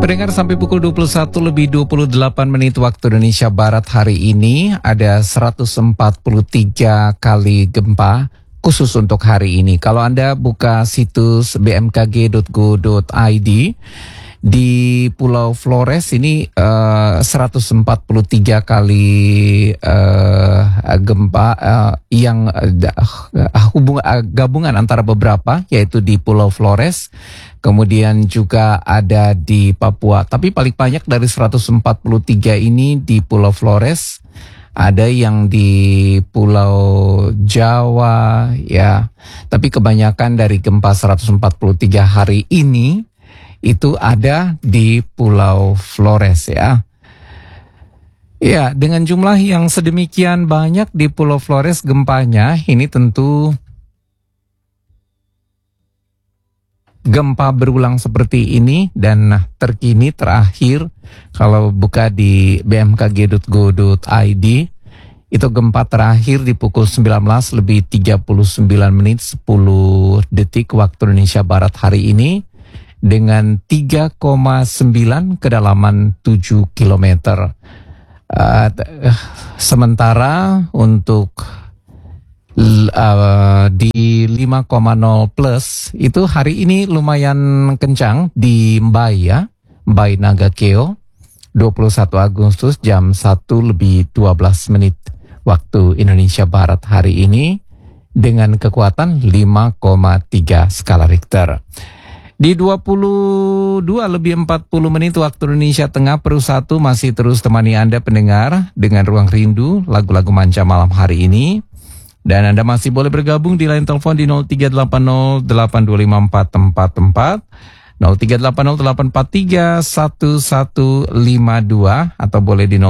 Pendengar, sampai pukul 21:28 waktu Indonesia Barat hari ini ada 143 kali gempa khusus untuk hari ini. Kalau Anda buka situs bmkg.go.id di Pulau Flores ini 143 kali gempa yang gabungan antara beberapa, yaitu di Pulau Flores. Kemudian juga ada di Papua. Tapi paling banyak dari 143 ini di Pulau Flores. Ada yang di Pulau Jawa ya. Tapi kebanyakan dari gempa 143 hari ini itu ada di Pulau Flores ya. Ya, dengan jumlah yang sedemikian banyak di Pulau Flores gempanya, ini tentu gempa berulang seperti ini. Dan terkini terakhir kalau buka di bmkg.go.id itu gempa terakhir di pukul 19:39 10 detik waktu Indonesia Barat hari ini dengan 3,9 kedalaman 7 km. Sementara untuk di 5,0 plus itu hari ini lumayan kencang di Mbai ya, Mbai Nagakeo, 21 Agustus jam 1:12 waktu Indonesia Barat hari ini dengan kekuatan 5,3 skala Richter. Di 22:40 waktu Indonesia Tengah, Peru 1 masih terus temani Anda pendengar dengan Ruang Rindu, lagu-lagu manca malam hari ini. Dan Anda masih boleh bergabung di line telepon di 0380825444, 0380843152, atau boleh di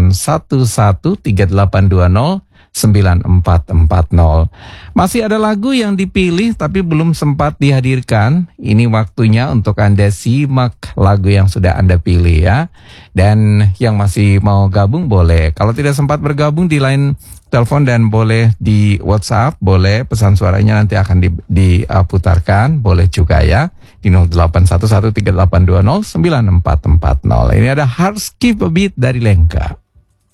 081138209440. Masih ada lagu yang dipilih tapi belum sempat dihadirkan. Ini waktunya untuk Anda simak lagu yang sudah Anda pilih ya. Dan yang masih mau gabung boleh. Kalau tidak sempat bergabung di line telepon dan boleh di WhatsApp, boleh pesan suaranya nanti akan diputarkan, boleh juga ya di 081138209440. Ini ada Heart Skip a Beat dari Lenka.